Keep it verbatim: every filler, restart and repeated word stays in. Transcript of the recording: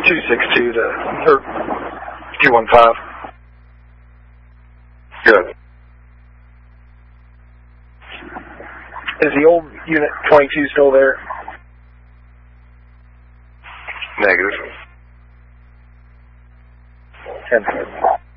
two six two to, or two one five. Good. Is the old Unit twenty-two still there? Negative. ten.